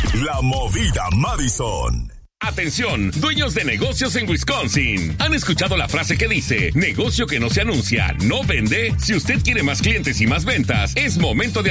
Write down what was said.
La Movida Madison. Atención, dueños de negocios en Wisconsin. ¿Han escuchado la frase que dice, negocio que no se anuncia, no vende? Si usted quiere más clientes y más ventas, es momento de